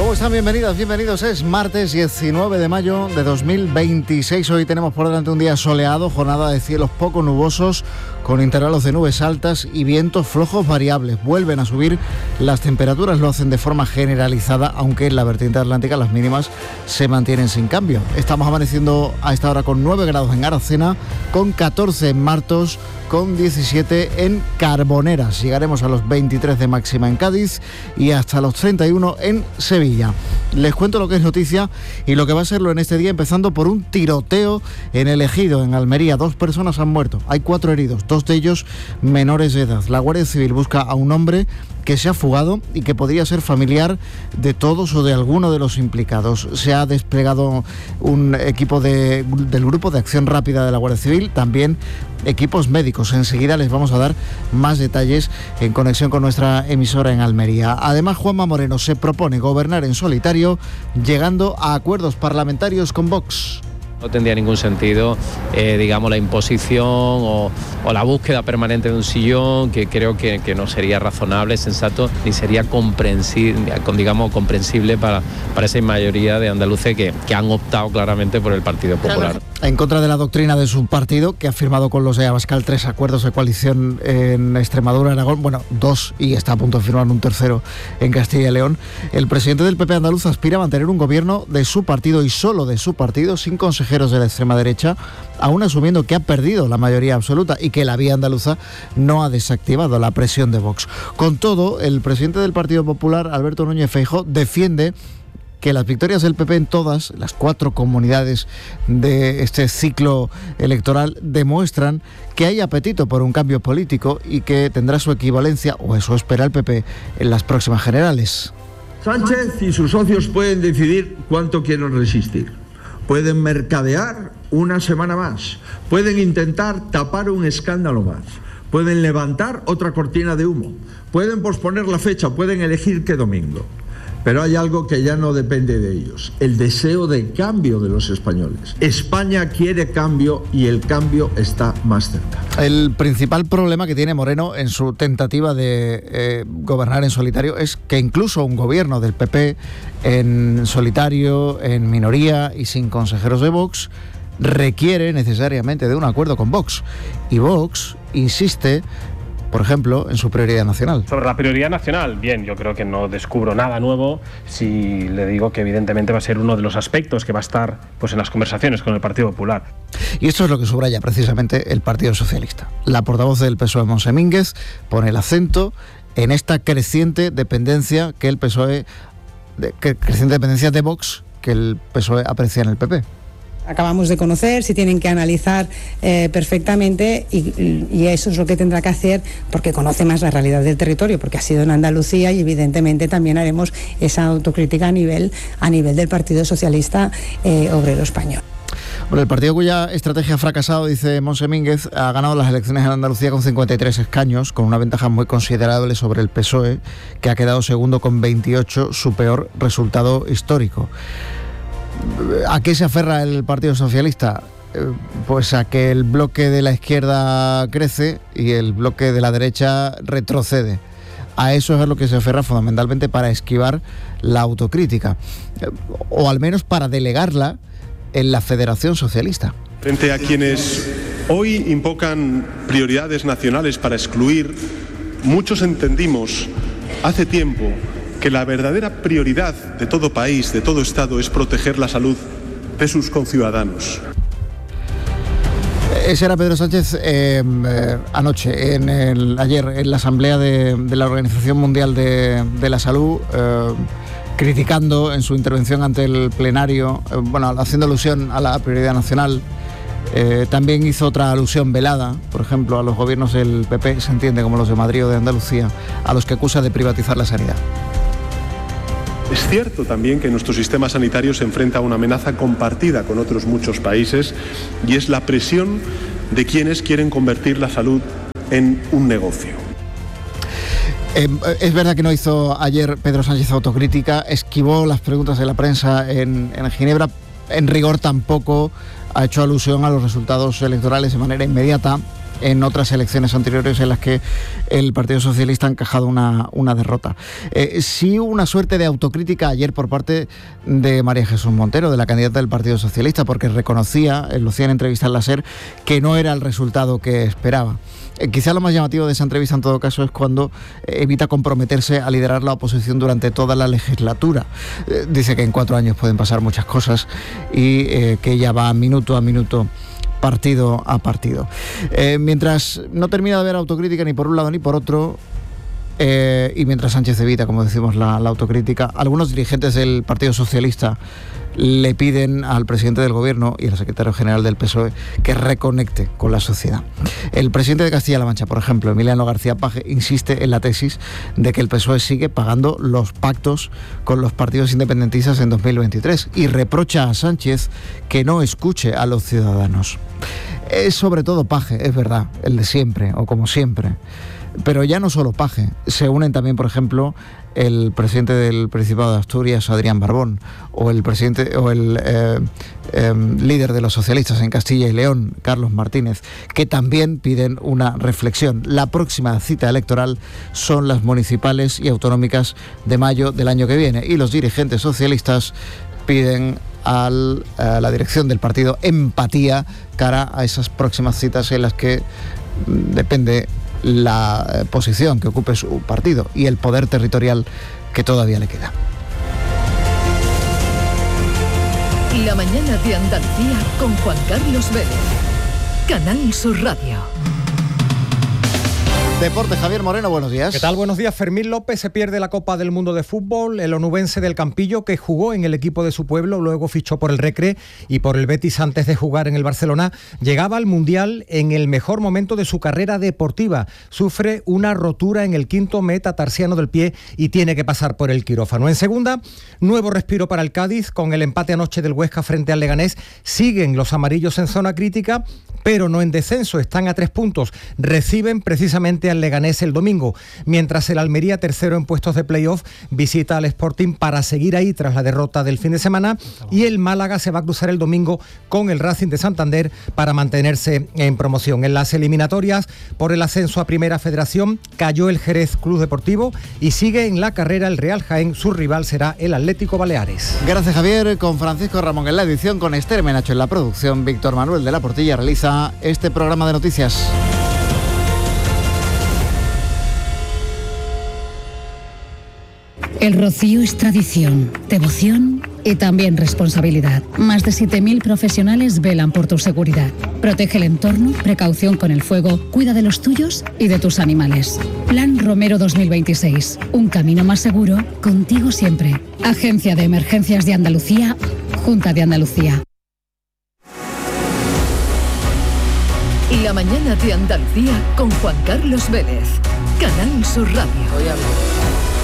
¿Cómo están? Bienvenidos. Es martes 19 de mayo de 2026. Hoy tenemos por delante un día soleado, jornada de cielos poco nubosos, con intervalos de nubes altas y vientos flojos variables. Vuelven a subir las temperaturas, lo hacen de forma generalizada, aunque en la vertiente atlántica las mínimas se mantienen sin cambio. Estamos amaneciendo a esta hora con 9 grados en Aracena, con 14 en Martos, con 17 en Carboneras. Llegaremos a los 23 de máxima en Cádiz y hasta los 31 en Sevilla. Les cuento lo que es noticia y lo que va a serlo en este día, empezando por un tiroteo en el Ejido, en Almería. 2 personas han muerto, hay 4 heridos, 2 de ellos menores de edad. La Guardia Civil busca a un hombre que se ha fugado y que podría ser familiar de todos o de alguno de los implicados. Se ha desplegado un equipo del Grupo de Acción Rápida de la Guardia Civil, también equipos médicos. Enseguida les vamos a dar más detalles en conexión con nuestra emisora en Almería. Además, Juanma Moreno se propone gobernar en solitario, llegando a acuerdos parlamentarios con Vox. No tendría ningún sentido, la imposición o la búsqueda permanente de un sillón, que creo que no sería razonable, sensato, ni sería comprensible para esa mayoría de andaluces que han optado claramente por el Partido Popular. Claro. En contra de la doctrina de su partido, que ha firmado con los de Abascal 3 acuerdos de coalición en Extremadura, Aragón, 2, y está a punto de firmar un tercero en Castilla y León, el presidente del PP andaluz aspira a mantener un gobierno de su partido y solo de su partido, sin consejeros de la extrema derecha, aún asumiendo que ha perdido la mayoría absoluta y que la vía andaluza no ha desactivado la presión de Vox. Con todo, el presidente del Partido Popular, Alberto Núñez Feijóo, defiende que las victorias del PP en todas las 4 comunidades de este ciclo electoral demuestran que hay apetito por un cambio político y que tendrá su equivalencia, o eso espera el PP, en las próximas generales. Sánchez y sus socios pueden decidir cuánto quieren resistir. Pueden mercadear una semana más. Pueden intentar tapar un escándalo más. Pueden levantar otra cortina de humo. Pueden posponer la fecha. Pueden elegir qué domingo. Pero hay algo que ya no depende de ellos: el deseo de cambio de los españoles. España quiere cambio y el cambio está más cerca. El principal problema que tiene Moreno en su tentativa de gobernar en solitario es que incluso un gobierno del PP en solitario, en minoría y sin consejeros de Vox, requiere necesariamente de un acuerdo con Vox. Y Vox insiste, por ejemplo, en su prioridad nacional. Sobre la prioridad nacional, bien, yo creo que no descubro nada nuevo si le digo que evidentemente va a ser uno de los aspectos que va a estar en las conversaciones con el Partido Popular. Y esto es lo que subraya precisamente el Partido Socialista. La portavoz del PSOE, Montse Mínguez, pone el acento en esta creciente dependencia que el PSOE, creciente dependencia de Vox, que el PSOE aprecia en el PP. Acabamos de conocer, si tienen que analizar perfectamente y eso es lo que tendrá que hacer porque conoce más la realidad del territorio, porque ha sido en Andalucía y evidentemente también haremos esa autocrítica a nivel del Partido Socialista Obrero Español. Bueno, el partido cuya estrategia ha fracasado, dice Montse Mínguez, ha ganado las elecciones en Andalucía con 53 escaños, con una ventaja muy considerable sobre el PSOE, que ha quedado segundo con 28, su peor resultado histórico. ¿A qué se aferra el Partido Socialista? Pues a que el bloque de la izquierda crece y el bloque de la derecha retrocede. A eso es a lo que se aferra fundamentalmente para esquivar la autocrítica, o al menos para delegarla en la Federación Socialista. Frente a quienes hoy invocan prioridades nacionales para excluir, muchos entendimos hace tiempo que la verdadera prioridad de todo país, de todo Estado, es proteger la salud de sus conciudadanos. Ese era Pedro Sánchez anoche, ayer, en la Asamblea de la Organización Mundial de la Salud, criticando en su intervención ante el plenario, haciendo alusión a la prioridad nacional. También hizo otra alusión velada, por ejemplo, a los gobiernos del PP, se entiende como los de Madrid o de Andalucía, a los que acusa de privatizar la sanidad. Es cierto también que nuestro sistema sanitario se enfrenta a una amenaza compartida con otros muchos países y es la presión de quienes quieren convertir la salud en un negocio. Es verdad que no hizo ayer Pedro Sánchez autocrítica, esquivó las preguntas de la prensa en Ginebra, en rigor tampoco ha hecho alusión a los resultados electorales de manera inmediata. en otras elecciones anteriores en las que el Partido Socialista ha encajado una derrota. Sí hubo una suerte de autocrítica ayer por parte de María Jesús Montero, de la candidata del Partido Socialista, porque reconocía, lo hacía en entrevista en la SER, que no era el resultado que esperaba. Quizá lo más llamativo de esa entrevista en todo caso es cuando evita comprometerse a liderar la oposición durante toda la legislatura. Dice que en 4 años pueden pasar muchas cosas y que ella va minuto a minuto, partido a partido. Mientras no termina de haber autocrítica ni por un lado ni por otro, y mientras Sánchez evita, como decimos, la autocrítica, algunos dirigentes del Partido Socialista le piden al presidente del Gobierno y al secretario general del PSOE que reconecte con la sociedad. El presidente de Castilla-La Mancha, por ejemplo, Emiliano García Paje, insiste en la tesis de que el PSOE sigue pagando los pactos con los partidos independentistas en 2023 y reprocha a Sánchez que no escuche a los ciudadanos. Es sobre todo Paje, es verdad, el de siempre o como siempre. Pero ya no solo Paje, se unen también, por ejemplo, el presidente del Principado de Asturias, Adrián Barbón, o el presidente o el líder de los socialistas en Castilla y León, Carlos Martínez, que también piden una reflexión. La próxima cita electoral son las municipales y autonómicas de mayo del año que viene, y los dirigentes socialistas piden a la dirección del partido empatía cara a esas próximas citas en las que depende la posición que ocupe su partido y el poder territorial que todavía le queda. La mañana de Andalucía con Juan Carlos Vélez, Canal Sur Radio. Deporte, Javier Moreno, buenos días. ¿Qué tal? Buenos días. Fermín López se pierde la Copa del Mundo de Fútbol. El onubense del Campillo, que jugó en el equipo de su pueblo, luego fichó por el Recre y por el Betis antes de jugar en el Barcelona, llegaba al Mundial en el mejor momento de su carrera deportiva. Sufre una rotura en el quinto metatarsiano del pie y tiene que pasar por el quirófano. En segunda, nuevo respiro para el Cádiz. Con el empate anoche del Huesca frente al Leganés, siguen los amarillos en zona crítica, pero no en descenso, están a 3 puntos. Reciben precisamente al Leganés el domingo, mientras el Almería, tercero en puestos de playoff, visita al Sporting para seguir ahí tras la derrota del fin de semana, y el Málaga se va a cruzar el domingo con el Racing de Santander para mantenerse en promoción. En las eliminatorias por el ascenso a Primera Federación cayó el Jerez Club Deportivo y sigue en la carrera el Real Jaén. Su rival será el Atlético Baleares. Gracias, Javier. Con Francisco Ramón en la edición, con Esther Menacho en la producción, Víctor Manuel de la Portilla realiza este programa de noticias. El rocío es tradición, devoción y también responsabilidad. Más de 7.000 profesionales velan por tu seguridad. Protege el entorno, precaución con el fuego, cuida de los tuyos y de tus animales. Plan Romero 2026. Un camino más seguro, contigo siempre. Agencia de Emergencias de Andalucía, Junta de Andalucía. La mañana de Andalucía con Juan Carlos Vélez, Canal Sur Radio.